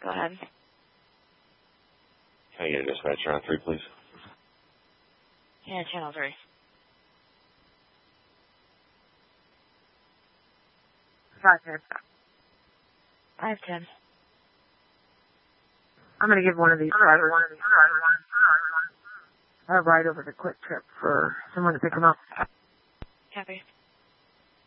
Go ahead. Can I get a dispatcher on 3, please? Yeah, channel 3. 510. 510. I'm going to give one of these drivers a ride over to Quick Trip for someone to pick them up. Copy.